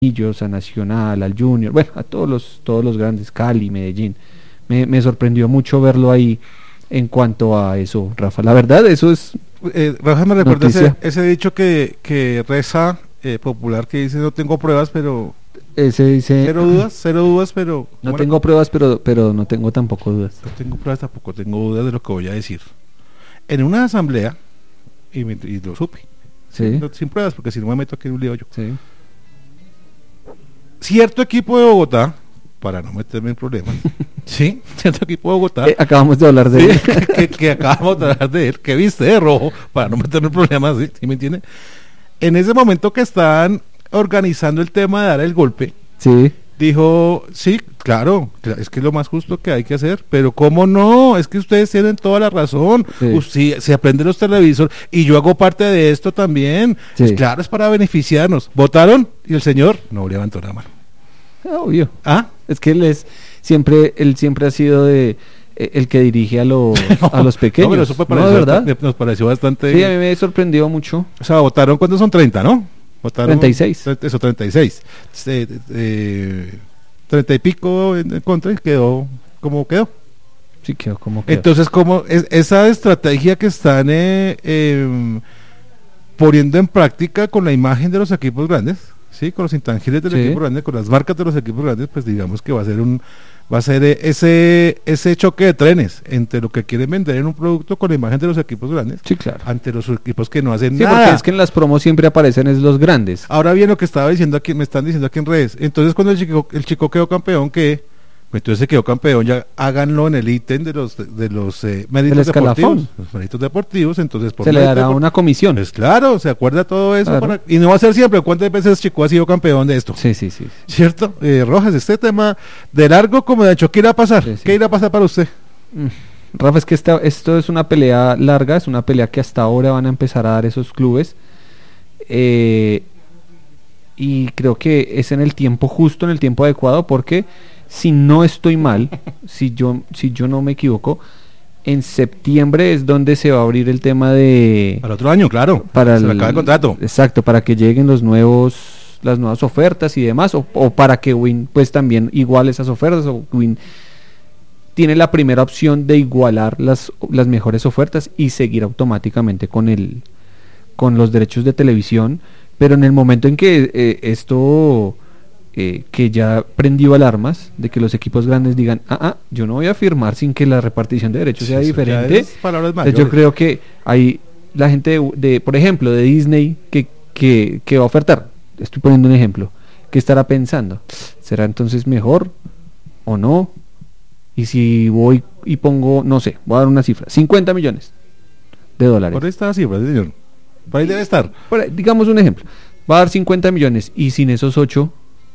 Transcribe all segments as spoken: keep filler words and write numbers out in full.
Millos, a Nacional, al Junior, bueno, a todos los, todos los grandes, Cali, Medellín. Me, me sorprendió mucho verlo ahí en cuanto a eso, Rafa. La verdad, eso es eh, Rafa me recuerda ese, noticia. ese dicho que, que reza eh, popular que dice no tengo pruebas, pero Ese dice, cero dudas, cero dudas, pero no bueno, tengo pruebas, pero, pero no tengo tampoco dudas. no tengo pruebas, tampoco tengo dudas de lo que voy a decir. En una asamblea, y, me, y lo supe, Sí, no, sin pruebas, porque si no me meto aquí en un lío yo. sí. Cierto equipo de Bogotá, para no meterme en problemas, sí, cierto equipo de Bogotá, Eh, acabamos de hablar de sí, él. que, que, que acabamos de hablar de él, que viste de rojo, para no meterme en problemas, ¿sí? ¿Sí me entiende? En ese momento que estaban organizando el tema de dar el golpe, Sí, dijo, sí, claro, cla- es que es lo más justo que hay que hacer, pero ¿cómo no? Es que ustedes tienen toda la razón, Sí. U- si, se aprende los televisores, y yo hago parte de esto también, Sí. pues claro, es para beneficiarnos. ¿Votaron? Y el señor no levantó la mano. obvio. ¿Ah? Es que él es siempre, él siempre ha sido de eh, el que dirige a los a los pequeños. No, pero eso fue ¿No, pareció de verdad? bastante- nos pareció bastante... Sí, a mí me sorprendió mucho. O sea, votaron cuando son treinta, ¿no? Votaron treinta y seis. tre- Eso, treinta y seis. Eh, eh, treinta y pico en en contra y quedó como quedó. Sí, quedó como que. Entonces, como es, esa estrategia que están eh, eh, poniendo en práctica con la imagen de los equipos grandes, sí, con los intangibles del Sí. equipo grande, con las marcas de los equipos grandes, pues digamos que va a ser un va a ser eh, ese ese choque de trenes entre lo que quieren vender en un producto con la imagen de los equipos grandes Sí, claro. ante los equipos que no hacen Sí, nada. porque es que en las promos siempre aparecen es los grandes. Ahora bien, lo que estaba diciendo aquí, me están diciendo aquí en redes. Entonces, cuando el chico, el chico quedó campeón, ¿qué? Pues entonces se quedó campeón, ya háganlo en el ítem de los de los eh, méritos Del escalafón. deportivos. Los méritos deportivos, entonces por Se le mérito dará depor- una comisión. Pues claro, se acuerda todo eso. Claro. para- y no va a ser siempre. ¿Cuántas veces Chico ha sido campeón de esto? Sí, sí, sí. ¿Cierto? Eh, Rojas, este tema de largo como de ancho, ¿qué irá a pasar? Sí, sí. ¿Qué irá a pasar para usted? Mm. Rafa, es que esta, esto es una pelea larga, es una pelea que hasta ahora van a empezar a dar esos clubes. Eh, y creo que es en el tiempo justo, en el tiempo adecuado, porque si no estoy mal, si yo, si yo no me equivoco, en septiembre es donde se va a abrir el tema de... Para el otro año, claro. para se le el- acaba el contrato. Exacto, para que lleguen los nuevos las nuevas ofertas y demás, o, o para que Win pues también iguale esas ofertas, o Win tiene la primera opción de igualar las, las mejores ofertas y seguir automáticamente con el con los derechos de televisión, pero en el momento en que eh, esto eh, que ya prendió alarmas de que los equipos grandes digan, ah, ah, yo no voy a firmar sin que la repartición de derechos Sí, sea eso ya diferente. es palabras Entonces mayores. yo creo que hay la gente de, de, por ejemplo, de Disney que, que, que va a ofertar, estoy poniendo un ejemplo, que estará pensando, ¿será entonces mejor o no? Y si voy y pongo, no sé, voy a dar una cifra, cincuenta millones de dólares. Por ahí está la cifra, señor. Por ahí debe estar. Por ahí, digamos un ejemplo, va a dar cincuenta millones y sin esos ocho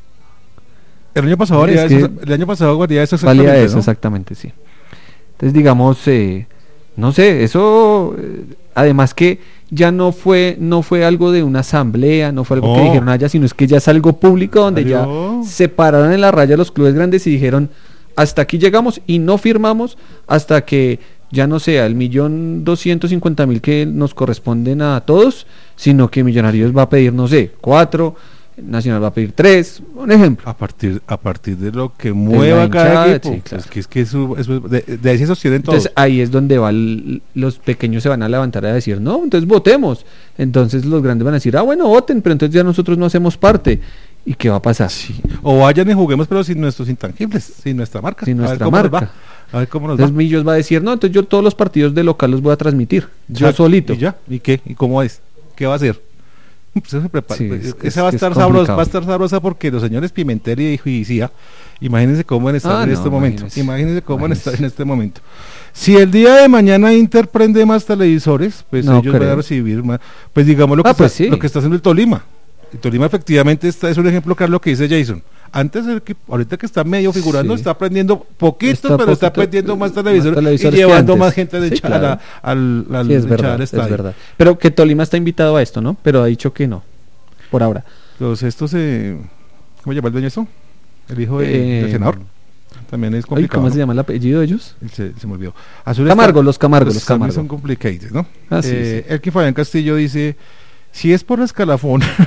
El año pasado Es valía que eso, el año pasado valía eso valía exactamente, eso, ¿no? exactamente, sí. Entonces digamos, eh, no sé, eso, eh, además que ya no fue no fue algo de una asamblea, no fue algo que No. dijeron allá, sino es que ya es algo público donde Salió. ya se pararon en la raya los clubes grandes y dijeron, hasta aquí llegamos y no firmamos hasta que ya no sea el millón doscientos cincuenta mil que nos corresponden a todos, sino que Millonarios va a pedir, no sé, cuatro, Nacional va a pedir tres, un ejemplo. A partir, a partir de lo que mueva cada hinchada, equipo. sí, claro. Es que, es que eso, eso- de, de ahí se sostienen todos. Entonces ahí es donde va el- los pequeños se van a levantar a decir, no, entonces votemos. Entonces los grandes van a decir, ah, bueno, voten, pero entonces ya nosotros no hacemos parte. ¿Y qué va a pasar? Sí. O vayan y juguemos, pero sin nuestros intangibles, sin nuestra marca. Sin a ver nuestra cómo nos marca. va. A ver cómo nos Entonces va. Millos va a decir, no, entonces yo todos los partidos de local los voy a transmitir, yo Exacto. solito. ¿Y ya? ¿Y qué? ¿Y cómo es? ¿Qué va a hacer? Pues eso se prepara. Sí, Pues es que esa es- va a que es estar sabrosa, complicado. va a estar sabrosa porque los señores Pimentel y Juicía, imagínense cómo van a estar Ah, en no, este momento. imagínense. Imagínense cómo van a estar en Imagínense. este momento. Si el día de mañana Inter prende más televisores, pues No ellos van a creo. recibir más. Pues digamos lo que, Ah, pues está, sí. lo que está haciendo el Tolima. El Tolima efectivamente está, es un ejemplo claro lo que dice Jason. Antes el equipo, ahorita que está medio figurando, Sí. está aprendiendo poquitos, Está pero está poquito, aprendiendo más eh, televisores, más televisores y que llevando antes. más gente de Sí, echar a- claro. al, al, Sí, es echar verdad, al es estadio. verdad. Pero que Tolima está invitado a esto, ¿no? Pero ha dicho que no, por ahora. Entonces, estos, eh, ¿cómo se llama el dueño esto? El hijo de- Eh, del senador. También es Ay, complicado. ¿cómo ¿no? se llama el apellido de ellos? Se, se me olvidó. Azul Camargo, está- los Camargo, los también Camargo. son complicated, ¿no? Ah, sí, eh, sí. Elkin Fabián Castillo dice, si es por escalafón,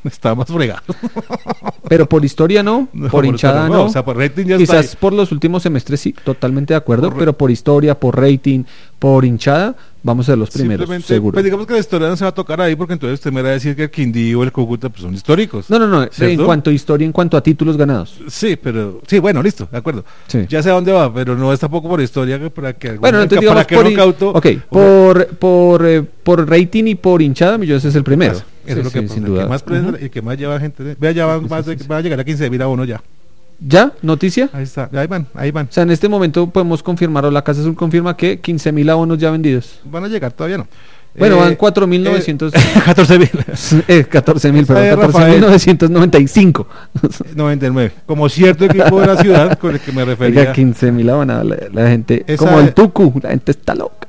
Está más fregado. Pero por historia no, No, por hinchada no, no. o sea, por rating ya Quizás está ahí. por los últimos semestres sí, totalmente de acuerdo, Por- pero por historia, por rating, por hinchada, vamos a ser los primeros, Simplemente, seguro. pues digamos que la historia no se va a tocar ahí, porque entonces usted me va a decir que el Quindío o el Cúcuta pues son históricos. No, no, no, en ¿cierto? cuanto a historia, en cuanto a títulos ganados. Sí, pero, sí, bueno, listo, de acuerdo. Sí. Ya sé a dónde va, pero no es tampoco por historia que para que algún Bueno, entonces digamos para que por, un in- cauto. ok, por, por, eh, por rating y por hinchada, Millones es el primero. Eso, Sí, eso es lo que sí, pasa, sin el duda. que más prende, Ujú. el que más lleva gente. Vea, ya van más de- va a llegar a quince mil abonos ya. ¿Ya? ¿Noticia? Ahí está, ahí van, ahí van. O sea, en este momento podemos confirmar, o la Casa Azul confirma que quince mil abonos ya vendidos. Van a llegar, todavía no. Bueno, Eh, van cuatro mil novecientos... eh, catorce mil. eh, catorce mil, Esa perdón, de catorce Rafael. mil novecientos noventa y cinco. noventa y nueve. Como cierto equipo de la ciudad con el que me refería. Oiga, quince mil abonados, la, la gente... Esa como el de- Tucu, la gente está loca.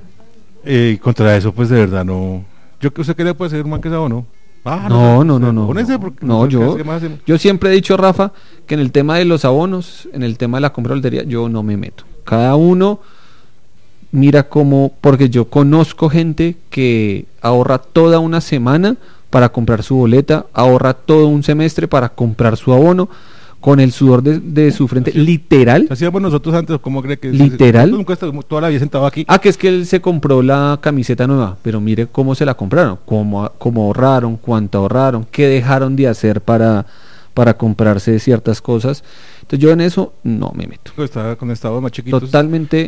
Eh, contra eso, pues de verdad no. Yo que usted quería puede ser un man que se abonó. Ah, No, no, no, no. abónense No, porque no, sé yo, qué más hacemos. yo siempre he dicho, Rafa, que en el tema de los abonos, en el tema de la compra de lotería, yo no me meto. Cada uno mira cómo, porque yo conozco gente que ahorra toda una semana para comprar su boleta, ahorra todo un semestre para comprar su abono, con el sudor de, de su frente, Así- literal. Hacíamos nosotros antes, ¿cómo cree que ¿Literal? Nosotros nunca estuvimos toda la vida sentado aquí. Ah, que es que él se compró la camiseta nueva, pero mire cómo se la compraron, cómo, cómo ahorraron, cuánto ahorraron, qué dejaron de hacer para, para comprarse ciertas cosas. Entonces yo en eso no me meto. Cuando estaba, cuando estábamos más chiquitos. Totalmente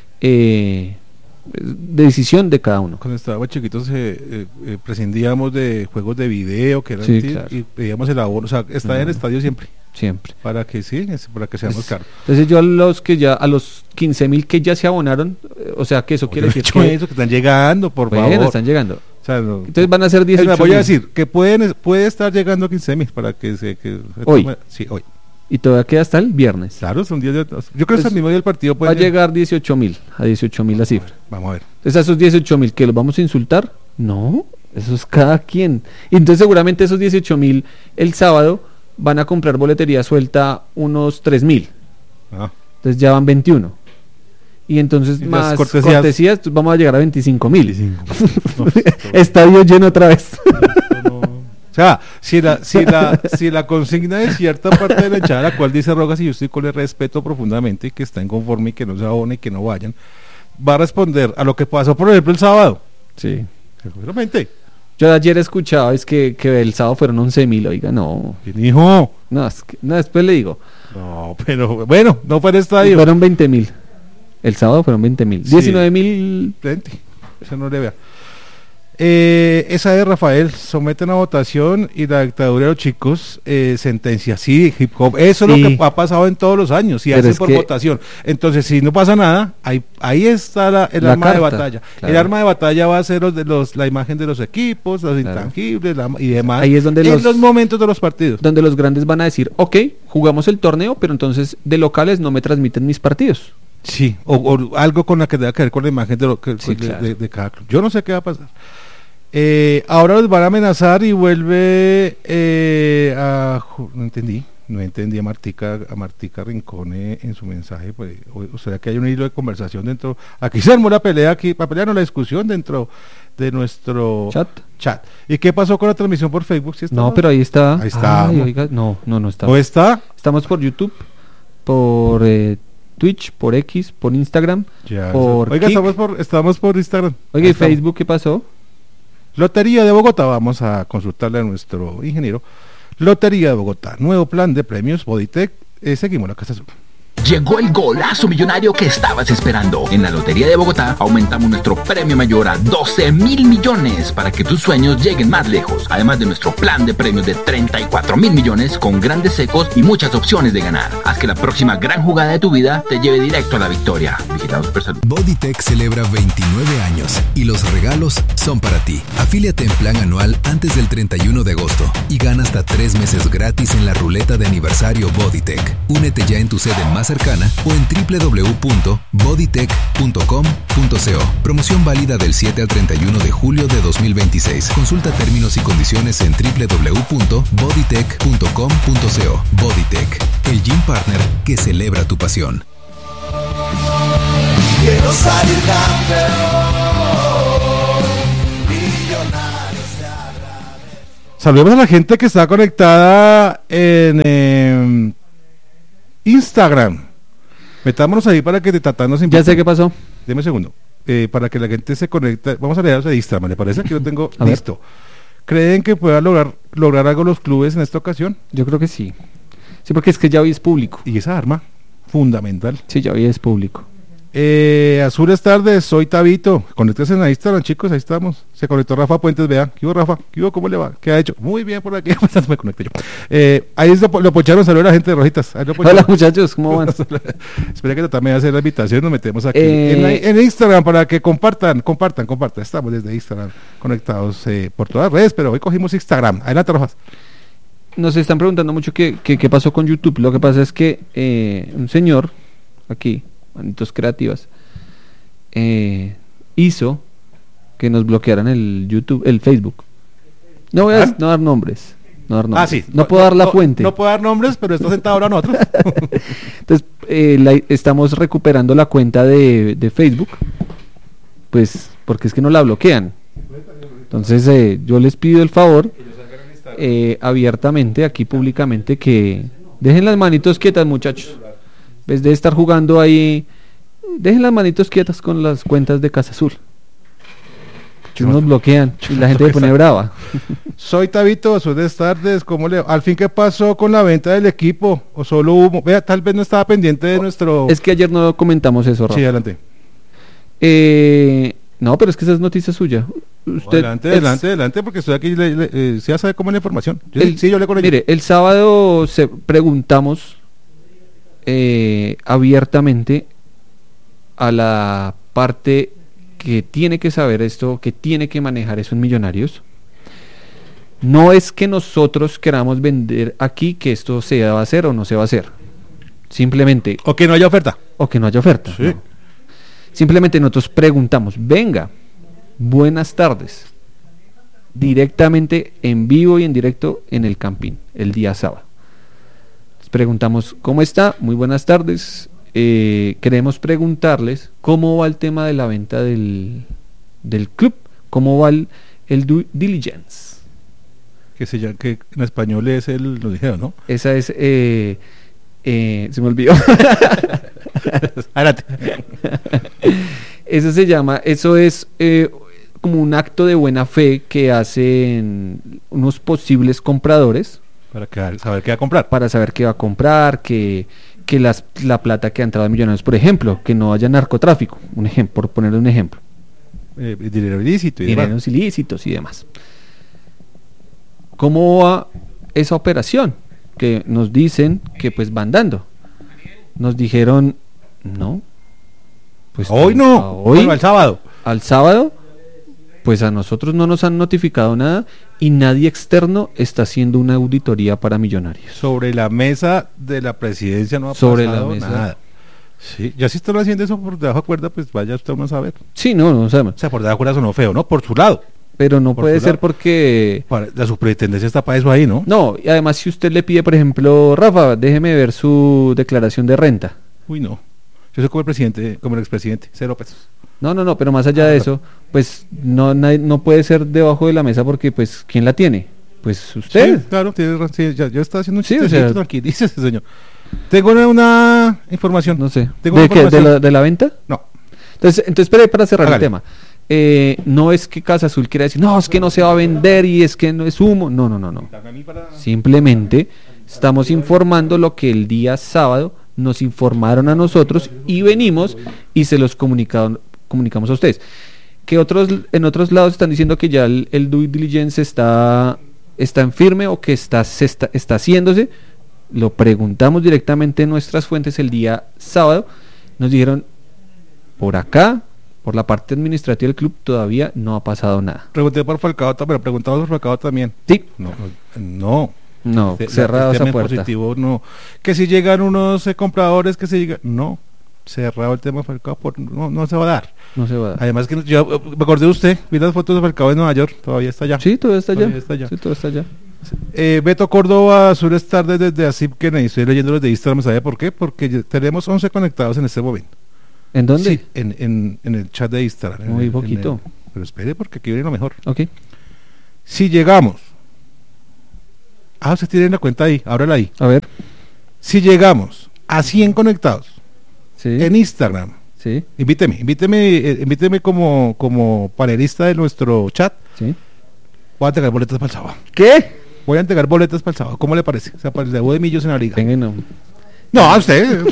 eh, de decisión de cada uno. Cuando estábamos chiquitos eh, eh, eh, prescindíamos de juegos de video que eran Sí, sí, claro. y pedíamos el abono, o sea, está en el No. estadio siempre, Siempre. para que sí, es- para que seamos Pues, caros. Entonces yo a los que ya, a los quince mil que ya se abonaron, eh, o sea que eso quiere Yo he decir dicho que eso, que están llegando, por bueno, favor. están llegando. O sea, no- Entonces van a ser Es dieciocho más, voy a mil. decir que pueden, puede estar llegando a quince mil para que se... Que, Hoy. Sí, hoy. Y todavía queda hasta el viernes. Claro, son días de... Yo creo que Pues, hasta el mismo día del partido Va puede a llegar dieciocho mil, a dieciocho mil la cifra. Vamos a ver. Entonces a esos dieciocho mil que los vamos a insultar, no, eso es cada quien. Y entonces seguramente esos dieciocho mil el sábado van a comprar boletería suelta unos tres mil. Ah, Entonces ya van veintiuno. Y entonces Y las más cortesías. cortesías, entonces vamos a llegar a veinticinco mil. no, esto- Estadio lleno otra vez. esto no- O sea, si la, si la, si la consigna de cierta parte de la hinchada, la cual dice Rogas, y yo estoy con el respeto profundamente, que está inconforme y que no se abone y que no vayan, va a responder a lo que pasó, por ejemplo, el sábado. Sí. Seguramente. Yo ayer escuchaba es que, que el sábado fueron once mil, oiga, no. ¿Quién dijo? No, es que- no, después le digo. No, pero bueno, no fue el estadio. Fueron veinte mil. El sábado fueron veinte mil. Sí. diecinueve mil. Frente. Eso no le vea. Eh, esa de Rafael, someten a votación y la dictadura de los chicos eh, sentencia. Sí, hip hop. Eso Sí. es lo que ha pasado en todos los años y Pero hacen es por que- votación. Entonces, si no pasa nada, ahí, ahí está la, el La arma de carta, batalla. El claro. arma de batalla va a ser los de los, la imagen de los equipos, los Claro. intangibles la- y demás. Ahí es donde en los- los momentos de los partidos. Donde los grandes van a decir, ok, jugamos el torneo, pero entonces de locales no me transmiten mis partidos. Sí, o, o algo con la que tenga que ver con la imagen de, lo que, Sí, de, claro. de- de cada club. Yo no sé qué va a pasar. Eh, ahora los van a amenazar y vuelve eh, a... ju- No entendí, no entendí a Martica, a Martica Rincón eh, en su mensaje. Pues, o, o sea que hay un hilo de conversación dentro... Aquí se armó la pelea, aquí, la pelea no la discusión dentro de nuestro Chat. chat. ¿Y qué pasó con la transmisión por Facebook? ¿Sí No, estaba? pero ahí está. Ahí está. Ay, oiga, no, no, no está. ¿O está? Estamos por YouTube, por eh, Twitch, por X, por Instagram, Ya, por Oiga, Kik. estamos por, estamos por Instagram. Oiga, Ahí ¿y estamos. Facebook qué pasó? Lotería de Bogotá, vamos a consultarle a nuestro ingeniero. Lotería de Bogotá, nuevo plan de premios Bodytech. Eh, seguimos la Casa Azul. Llegó el golazo millonario que estabas esperando. En la Lotería de Bogotá aumentamos nuestro premio mayor a doce mil millones para que tus sueños lleguen más lejos. Además de nuestro plan de premios de treinta y cuatro mil millones con grandes secos y muchas opciones de ganar. Haz que la próxima gran jugada de tu vida te lleve directo a la victoria. Vigilado Supersalud. Bodytech celebra veintinueve años y los regalos son para ti. Afíliate en plan anual antes del treinta y uno de agosto y gana hasta tres meses gratis en la ruleta de aniversario Bodytech. Únete ya en tu sede más cercana o en doble u doble u doble u punto bodytech punto com punto co. Promoción válida del siete al treinta y uno de julio de dos mil veintiséis. Consulta términos y condiciones en doble u doble u doble u punto bodytech punto com punto co. Bodytech, el gym partner que celebra tu pasión. Quiero salir campeón, millonarios te agradezco. saludemos a la gente que está conectada en eh, Instagram. Metámonos ahí para que te Tatán nos invite. Ya sé qué pasó. Deme un segundo. Eh, para que la gente se conecte. Vamos a leer de Instagram, ¿le parece? Que lo tengo A listo. Ver. ¿Creen que puedan lograr, lograr algo los clubes en esta ocasión? Yo creo que sí. Sí, porque es que ya hoy es público. Y esa arma, fundamental. Sí, ya hoy es público. Eh, Azules tardes, soy Tabito. Conéctense en Instagram, chicos, ahí estamos. Se conectó Rafa Puentes, vean. ¿Qué hubo, Rafa? ¿Qué hubo? ¿Cómo le va? ¿Qué ha hecho? Muy bien por aquí. Me conecté yo. Eh, ahí lo, lo pocharon, saludos a la gente de Rojitas. Ahí lo Hola muchachos, ¿cómo van? Espera que también hacer la invitación, nos metemos aquí Eh, en, la- en Instagram para que compartan, compartan, compartan. Estamos desde Instagram conectados eh, por todas las redes, pero hoy cogimos Instagram. Adelante, Rojas. Nos están preguntando mucho qué, qué, qué pasó con YouTube. Lo que pasa es que eh, un señor, aquí, manitos creativas, eh, hizo que nos bloquearan el YouTube, el Facebook. No voy a ¿Ah? no dar nombres. No, dar nombres. Ah, sí. No, puedo dar la no, fuente. No puedo dar nombres, pero está sentado ahora nosotros. Entonces, eh, la- estamos recuperando la cuenta de, de Facebook, pues porque es que no la bloquean. Entonces, eh, yo les pido el favor, eh, abiertamente, aquí públicamente, que dejen las manitos quietas, muchachos. En vez de estar jugando ahí, dejen las manitos quietas con las cuentas de Casa Azul. Que nos bloquean y la gente se pone brava. Soy Tabito, Azules tardes. ¿Cómo le al fin qué pasó con la venta del equipo? ¿O solo humo? Vea, tal vez no estaba pendiente de nuestro... Es que ayer no comentamos eso, Rafa. Sí, adelante. Eh, no, pero es que esa es noticia suya. Usted adelante, es- adelante, adelante, porque estoy aquí, le, le, eh, sí, ya sabe cómo es la información. Yo- el- sí, yo le con ella. Mire, el sábado se preguntamos eh, abiertamente a la parte que tiene que saber esto, que tiene que manejar eso en Millonarios. No es que nosotros queramos vender aquí que esto se va a hacer o no se va a hacer. Simplemente, O que no haya oferta. o que no haya oferta. Sí. no. Simplemente nosotros preguntamos, venga, buenas tardes, directamente en vivo y en directo en el Campín, el día sábado. Les preguntamos, ¿cómo está? Muy buenas tardes. Eh, queremos preguntarles cómo va el tema de la venta del, del club, cómo va el, el due diligence. Que, se llama, que en español es el, lo dijeron, ¿no? Esa es, eh, eh, se me olvidó. Adelante. Eso se llama, eso es eh, como un acto de buena fe que hacen unos posibles compradores Para que, saber qué va a comprar. para saber qué va a comprar, que, que las, la plata que ha entrado a Millonarios, por ejemplo, que no haya narcotráfico, un ejemplo, por ponerle un ejemplo, Eh, dinero ilícito y demás. dineros ilícitos y demás. ¿Cómo va esa operación? Que nos dicen que pues van dando. Nos dijeron, no. Pues Hoy a no, hoy, bueno, el sábado. al sábado, pues a nosotros no nos han notificado nada y nadie externo está haciendo una auditoría para Millonarios. Sobre la mesa de la presidencia no ha Sobre la pasado mesa. nada. Sí, ya si están haciendo eso por debajo de cuerda, pues vaya usted uno a saber. Sí, no, no sabemos. O sea, por debajo de cuerda sonó feo, ¿no? Por su lado. Pero no por puede su ser lado. porque... Para- la superintendencia está para eso ahí, ¿no? No, y además si usted le pide, por ejemplo, Rafa, déjeme ver su declaración de renta. Uy, no. Yo soy como el presidente, como el expresidente, cero pesos. No, no, no, pero más allá Ah, de pero- eso, pues no, nadie- no puede ser debajo de la mesa porque, pues, ¿quién la tiene? Pues usted. Sí, claro, tiene razón. Sí, ya, yo estaba haciendo un Sí, o chistecito, sea- tranquilícese, señor. Tengo una, una información. No sé. Tengo ¿De, una qué? ¿De, información. la, ¿De la venta? No. Entonces, entonces espere para cerrar Hágale. el tema. Eh, no es que Casa Azul quiera decir, no, es que no se va a vender y es que no es humo. No, no, no, no. Simplemente estamos informando lo que el día sábado nos informaron a nosotros y venimos y se los comunicado- comunicamos a ustedes. Que otros en otros lados están diciendo que ya el, el due diligence está, está en firme o que está, se está, está haciéndose. Lo preguntamos directamente en nuestras fuentes el día sábado. Nos dijeron, por acá, por la parte administrativa del club, todavía no ha pasado nada. Pregunté por Falcao, ta- pero preguntamos por Falcao también. Sí, No, no. no, De- cerrado el esa tema puerta. positivo, no. Que si llegan unos eh, compradores, que si llegan. No. Cerrado el tema de Falcao, por, no, no se va a dar. No se va a dar. Además, que yo eh, me acordé de usted, vi las fotos de Falcao en Nueva York, todavía está allá. Sí, todo está allá. Todavía está allá. Sí, todo está allá. Eh, Beto Córdoba, Azules tardes desde Asip Kennedy. Estoy leyendo los de Instagram, ¿sabe por qué? Porque ya tenemos once conectados en este momento. ¿En dónde? Sí, en, en, en el chat de Instagram. en Muy el- en poquito. el- pero espere, porque aquí viene lo mejor. Ok. Si llegamos Ah, ustedes tienen la cuenta ahí, ábrala ahí. A ver. Si llegamos a cien conectados Sí. en Instagram, Sí. invíteme, invíteme, eh, invíteme como, como panelista de nuestro chat. Sí. Voy a entregar boletas para el sábado. ¿Qué? Voy a entregar boletas para el sábado. ¿Cómo le parece? O sea, para el debut de Millos en la liga. Venga, y no. No, a usted.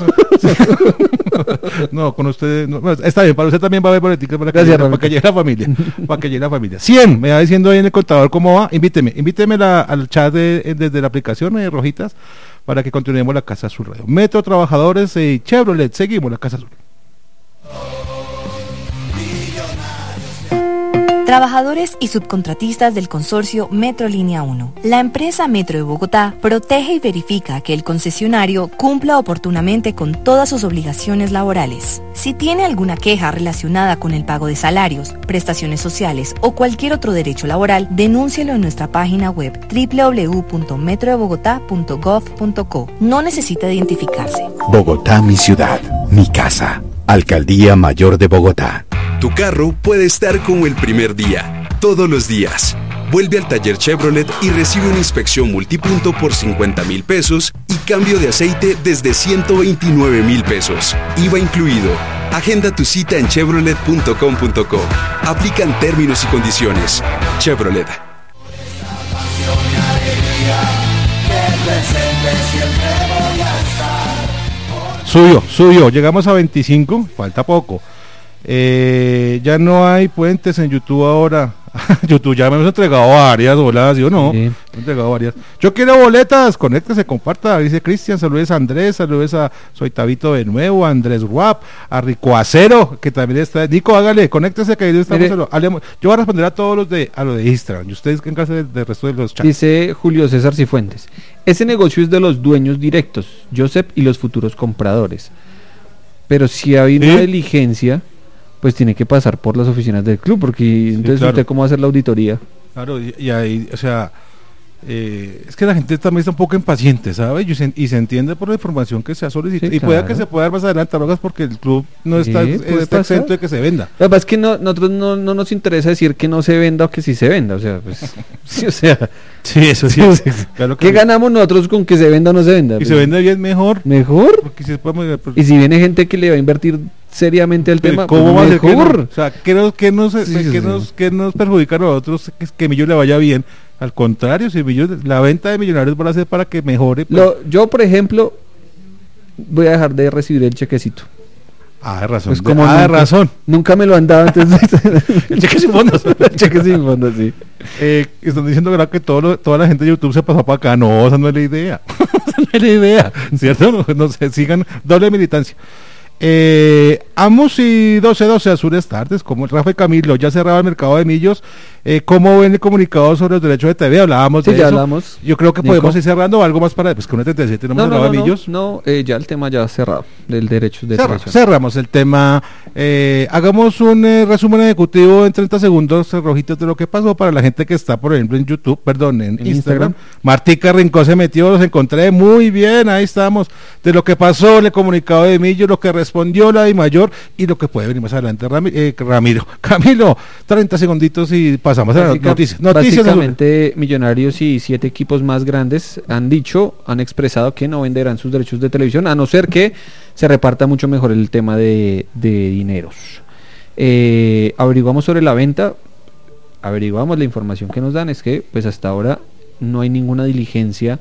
No, con usted. No, bueno, está bien, para usted también va a haber boleticas para que, Gracias, llegue, para que llegue la familia. Para que llegue la familia. cien, me va diciendo ahí en el contador cómo va. Invíteme, invíteme la, al chat de, desde la aplicación de Rojitas para que continuemos la Casa Azul Radio. Metro, Trabajadores y Chevrolet. Seguimos la Casa Azul. Trabajadores y subcontratistas del consorcio Metro Línea uno. La empresa Metro de Bogotá protege y verifica que el concesionario cumpla oportunamente con todas sus obligaciones laborales. Si tiene alguna queja relacionada con el pago de salarios, prestaciones sociales o cualquier otro derecho laboral, denúncielo en nuestra página web doble u doble u doble u punto metro de bogotá punto gov punto co. No necesita identificarse. Bogotá, mi ciudad, mi casa. Alcaldía Mayor de Bogotá. Tu carro puede estar como el primer día, todos los días. Vuelve al taller Chevrolet y recibe una inspección multipunto por cincuenta mil pesos y cambio de aceite desde ciento veintinueve mil pesos. I V A incluido. Agenda tu cita en chevrolet punto com punto co. Aplican términos y condiciones. Chevrolet. Subió, subió. Llegamos a veinticinco. Falta poco. Eh, ya no hay puentes en YouTube ahora. YouTube ya me hemos entregado varias bolas, ¿sí o no? Sí. Me he entregado varias. Yo quiero boletas, conéctese, comparta, dice Cristian, saludes a Andrés, saludes a Soy Tabito de nuevo, a Andrés Guap, a Rico Acero, que también está. Nico, hágale, conéctese que ahí estamos. Mire, lo, hablemos. Yo voy a responder a todos los de a lo de Instagram, y ustedes en caso del de resto de los chats. Dice Julio César Cifuentes. Ese negocio es de los dueños directos, Joseph y los futuros compradores. Pero si hay una ¿Sí? diligencia, pues tiene que pasar por las oficinas del club, porque entonces claro. usted cómo va a hacer la auditoría. Claro, y, y ahí, o sea, eh, es que la gente también está un poco impaciente, ¿sabes? Y se, y se entiende por la información que se ha solicitado. Sí, y puede claro. que se pueda dar más adelante, Rogas, porque el club no Sí, está, puede está pasar. exento de que se venda. La verdad es que no, nosotros no, no nos interesa decir que no se venda o que sí se venda, o sea, pues, sí, o sea, Sí, eso sí. Claro que ¿qué sí. ganamos nosotros con que se venda o no se venda? Y se vende bien mejor. Mejor. Porque si podemos, Y si viene gente que le va a invertir seriamente al tema, ¿cómo pues va a ser que mejor. no? O sea, ¿qué nos, qué nos, Sí, sí, qué sí. nos, qué nos perjudica a nosotros que, que Millo le vaya bien? Al contrario, si Millo, la venta de Millonarios va a ser para que mejore. Pues. Lo, yo, por ejemplo, voy a dejar de recibir el chequecito. Ah, de razón. Pues de- como ah, de nunca- razón. Nunca me lo han dado antes. El cheque sin fondos. El cheque sin fondos, sí. Eh, están diciendo ¿verdad? que todo lo- toda la gente de YouTube se pasó para acá. No, esa no es la idea. Esa no es la idea. ¿Cierto? No, no se sigan doble militancia. Eh, Amos y doce doce Azules Tardes, como el Rafa y Camilo, ya cerraba el mercado de Millos. Eh, ¿Cómo ven el comunicado sobre los derechos de T V? Hablábamos Sí, de ya eso. hablamos. Yo creo que Nico. podemos ir cerrando algo más para pues con el treinta y siete no hemos No, no, cerrado no, de no, Millos. no, eh, ya el tema ya cerrado del derecho de Cerra- televisión. cerramos el tema. Eh, hagamos un eh, resumen ejecutivo en treinta segundos, eh, Rojitos, de lo que pasó para la gente que está, por ejemplo, en YouTube, perdón, en, En Instagram. Instagram. Martica Rincón se metió, los encontré muy bien, ahí estamos. De lo que pasó, el comunicado de Millo, lo que respondió la Di Mayor y lo que puede venir más adelante, Rami- eh, Ramiro. Camilo, treinta segunditos y pasamos a las Básica- noticias. Noticias de Básicamente, Millonarios y siete equipos más grandes han dicho, han expresado que no venderán sus derechos de televisión, a no ser que se reparta mucho mejor el tema de, de dineros. Eh, averiguamos sobre la venta, averiguamos la información que nos dan, es que pues hasta ahora no hay ninguna diligencia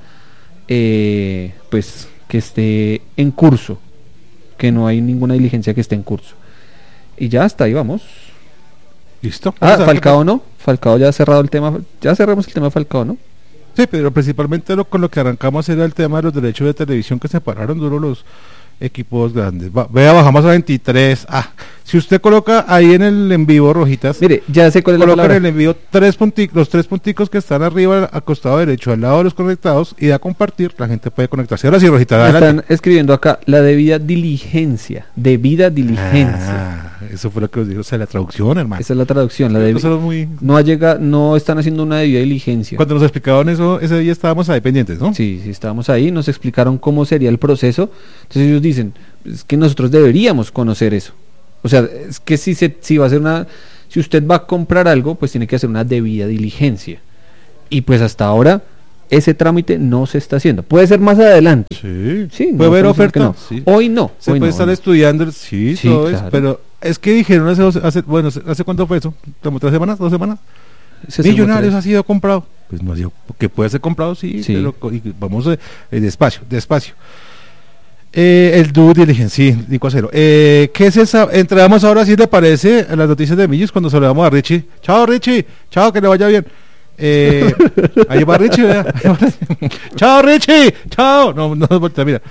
eh, pues que esté en curso, que no hay ninguna diligencia que esté en curso. Y ya hasta ahí vamos. ¿Listo? Ah, Vamos a ver qué Falcao no, Falcao ya ha cerrado el tema, ya cerramos el tema de Falcao, ¿no? Sí, pero principalmente lo, con lo que arrancamos era el tema de los derechos de televisión que separaron duro los equipos grandes. Va- vea, bajamos a veintitrés. Ah, si usted coloca ahí en el en vivo, Rojitas, Mire, ya sé cuál es la coloca en palabra. el envío tres punti- los tres punticos que están arriba al costado derecho, al lado de los conectados, y da a compartir, la gente puede conectarse. Ahora sí, Rojitas, Me adelante. están escribiendo acá, la debida diligencia, debida diligencia. Ah, eso fue lo que os dijo, o sea, la traducción, hermano. Esa es la traducción, la debi- Nosotros muy... no ha llegado, no están haciendo una debida diligencia. Cuando nos explicaban eso, ese día estábamos ahí pendientes, ¿no? Sí, sí, estábamos ahí, nos explicaron cómo sería el proceso. Entonces ellos dicen, es que nosotros deberíamos conocer eso. O sea, es que si se, si va a hacer una, si usted va a comprar algo, pues tiene que hacer una debida diligencia. Y pues hasta ahora ese trámite no se está haciendo. Puede ser más adelante. Sí, sí puede no, haber no, ofertas. no. Sí. Hoy no. Se hoy puede no, estar hoy no. estudiando, sí, Sí, todo claro. eso, pero es que dijeron hace, dos, hace bueno, ¿hace cuánto fue eso? ¿Como tres semanas? ¿Dos semanas? Se Millonarios sumó ha sido comprado. Pues no ha sido, que puede ser comprado, sí, Sí. pero co- y vamos eh, eh, despacio, despacio. Eh, el due diligence, sí, Nico Acero. Eh, ¿Qué es esa? Entramos ahora, si te parece, a las noticias de Millos cuando saludamos a Richie. Chao, Richie. Chao, que le vaya bien. Eh, ahí va Richie, vea. Chao, Richie. Chao. No, no, voltea, mira.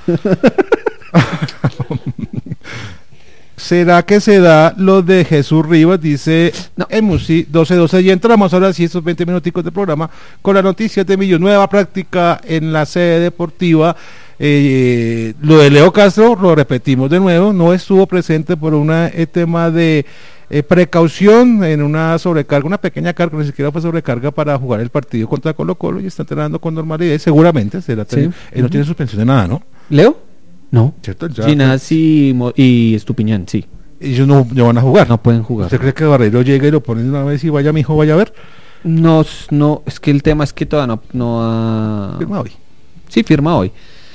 ¿Será que se da lo de Jesús Rivas? Dice No. Emusi doce doce. Y entramos ahora sí estos veinte minuticos de programa con las noticias de Millos. Nueva práctica en la sede deportiva. Eh, lo de Leo Castro, lo repetimos de nuevo, no estuvo presente por un eh, tema de eh, precaución en una sobrecarga, una pequeña carga, ni siquiera fue sobrecarga para jugar el partido contra Colo Colo y está entrenando con normalidad. Seguramente será Sí. ten- él no tiene suspensión de nada, ¿no? ¿Leo? No. ¿Cierto? Ya- Ginás y, Mo- y Estupiñán, sí. Ellos no, no van a jugar. No pueden jugar. ¿Usted cree que Barreiro llega y lo pone de una vez y vaya, mi hijo, vaya a ver? No, s- no, es que el tema es que todavía no, no ha... Firma hoy. Sí, firma hoy.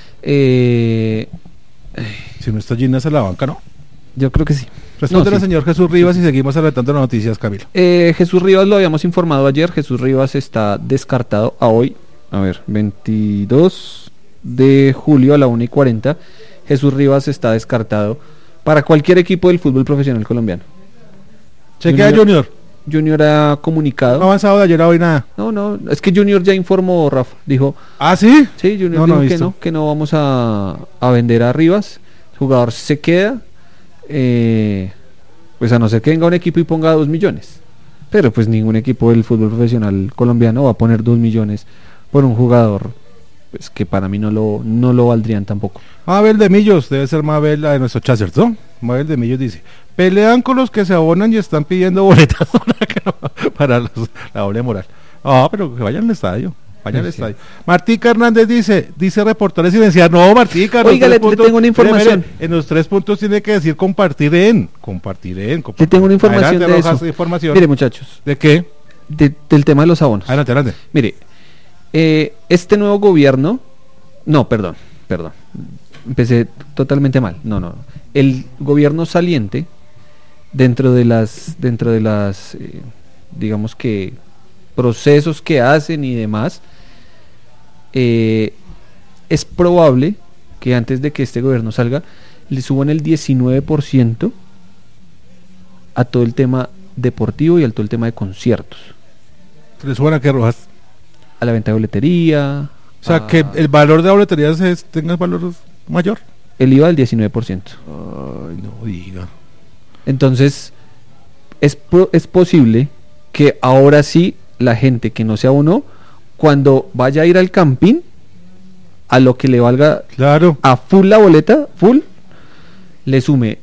Eh, Si no está Ginas a la banca, ¿no? yo creo que sí. Responde No, al sí. señor Jesús Rivas y seguimos adelantando las noticias, Camilo. Eh, Jesús Rivas lo habíamos informado ayer. Jesús Rivas está descartado a hoy. A ver, veintidós de julio a la una y cuarenta. Jesús Rivas está descartado para cualquier equipo del fútbol profesional colombiano. Chequea Junior- Junior. Junior ha No comunicado. ha avanzado de ayer a hoy nada. No, no, es que Junior ya informó, Rafa. Dijo, ¿Ah, sí? sí, Junior No, no dijo he que visto. no, que no vamos a, a vender a Rivas. El jugador se queda. Eh, pues a no ser que venga un equipo y ponga dos millones. Pero pues ningún equipo del fútbol profesional colombiano va a poner dos millones por un jugador pues que para mí no lo, no lo valdrían tampoco. Mabel de Millos, debe ser Mabel la de nuestro chat, ¿cierto? Mabel de Millos dice, pelean con los que se abonan y están pidiendo boletas para, que no- para los- la doble moral. Ah, pero que vayan al estadio, vayan al Sí. estadio. Martica Hernández dice, dice reportores silenciar. No, Martica, los Oiga, tres le- le tengo una información. mire, mire, en los tres puntos tiene que decir compartir en, compartir en. Compartir. Le tengo una información Adelante, de Rojas, eso. información. Mire, muchachos, ¿De qué? de- del tema de los abonos. Adelante, adelante. Mire, eh, este nuevo gobierno, no, perdón, perdón, empecé totalmente mal. No, no, no. El gobierno saliente, dentro de las, dentro de las, eh, digamos que procesos que hacen y demás, eh, es probable que antes de que este gobierno salga le suban el diecinueve por ciento a todo el tema deportivo y a todo el tema de conciertos, ¿Le suban a qué, Rojas? a la venta de boletería. O sea, a- que el valor de la boletería se, tenga valor mayor. el I V A del diecinueve por ciento. Ay, no diga. Entonces, es, pro- es posible que ahora sí la gente que no se abonó, cuando vaya a ir al camping, a lo que le valga Claro. a full la boleta, full, le sume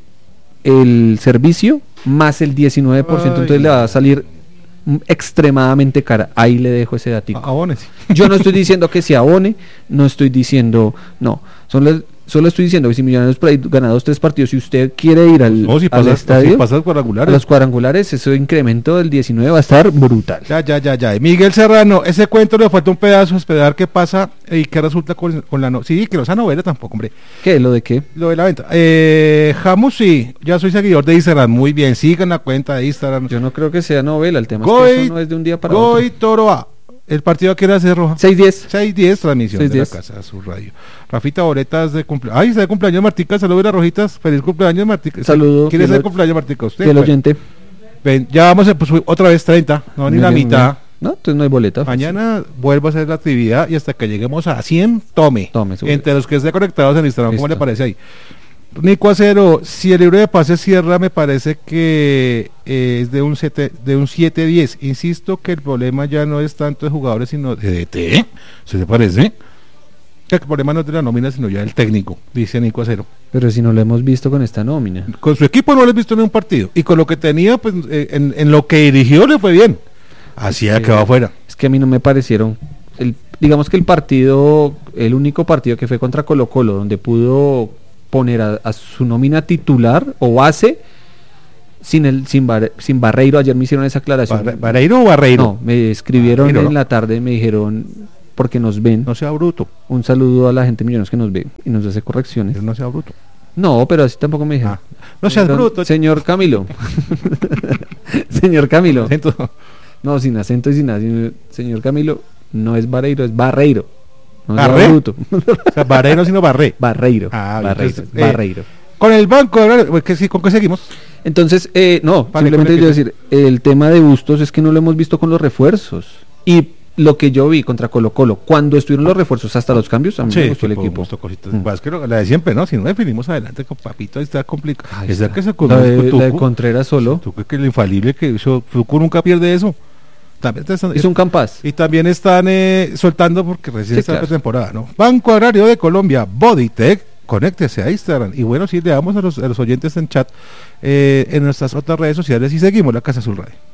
el servicio más el diecinueve por ciento, Ay, entonces le va no. a salir mm, extremadamente cara. Ahí le dejo ese datico. Abónese. Yo no estoy diciendo que se abone, no estoy diciendo, no, solo, solo estoy diciendo que si Millonarios por ahí gana dos, tres partidos, si usted quiere ir al, No, si al pasas, estadio, si pasas a cuadrangulares. los cuadrangulares, ese incremento del diecinueve va a estar brutal. Ya, ya, ya, ya. Miguel Serrano, ese cuento le falta un pedazo, esperar qué pasa y qué resulta con, con la no. Sí, que no sea novela tampoco, hombre. ¿Qué? ¿Lo de qué? Lo de la venta. Eh, Jamus, sí, ya soy seguidor de Instagram. Muy bien, sigan la cuenta de Instagram. Yo no creo que sea novela, el tema es que Goy, eso no es de un día para Goy otro. Toroa. El partido quiere hacer Roja. seis diez. seis diez, transmisión seis de la diez. casa de su radio. Rafita Boletas de cumpleaños. Ay, está de cumpleaños Martica, saludos a las Rojitas. Feliz cumpleaños Martica. Saludo, ¿Quién es fiel el oy- cumpleaños Martica? Usted. Y el Bueno, oyente. ven, ya vamos a pues, otra vez treinta, no ni Muy la bien, mitad. muy bien. No, entonces no hay boleta. Mañana vuelvo a hacer la actividad y hasta que lleguemos a cien, tome. Tome su Entre los que estén conectados en Instagram, ¿cómo Listo. le parece ahí? Nico Acero, si el libro de pase cierra, me parece que eh, es de un siete, de un siete diez. Insisto que el problema ya no es tanto de jugadores, sino de D T. ¿Se te parece? Que el problema no es de la nómina, sino ya del técnico, dice Nico Acero. Pero si no lo hemos visto con esta nómina. Con su equipo no lo he visto en un partido. Y con lo que tenía, pues eh, en, en lo que dirigió le fue bien. Así ya Sí. quedó afuera. Es que a mí no me parecieron. El, digamos que el partido, el único partido que fue contra Colo Colo, donde pudo poner a, a su nómina titular o base sin el sin, Bar- sin Barreiro. Ayer me hicieron esa aclaración. Barre- ¿Barreiro o Barreiro? No, me escribieron Barreiro, en ¿no? la tarde, me dijeron porque nos ven. No sea bruto. Un saludo a la gente millones que nos ve y nos hace correcciones. No sea bruto. No, pero así tampoco me dijeron. Ah, no seas Entonces, bruto. Señor Camilo. Señor Camilo. Acento. No, sin acento y sin nada. Señor Camilo, no es Barreiro, es Barreiro. No sea ¿Barré? bruto. O sea, Barreiro sino Barré. Barreiro. Ah, Barreiro. entonces, eh, Barreiro. Con el banco, pues, ¿qué- ¿con qué seguimos? Entonces, eh, no, Vale, simplemente con yo el que- decir, el tema de Bustos es que no lo hemos visto con los refuerzos. Y lo que yo vi contra Colo Colo, cuando estuvieron los refuerzos hasta los cambios, a mí me gustó el tipo, equipo. gustó cositas. Mm. Pues, que lo- la de siempre, ¿no? Si no definimos adelante con Papito, ahí está complicado. Ahí Es la está. que se La conoce de, con la de Tucu. Contreras solo. Tú crees que el infalible que hizo Tucu nunca pierde eso. También te están- Es un Campas. y también están eh, soltando porque recién Sí, está la claro. temporada, ¿no? Banco Agrario de Colombia, Bodytech, conéctese a Instagram. Y bueno, sí, le damos a los, a los oyentes en chat eh, en nuestras otras redes sociales y seguimos la Casa Azul Radio.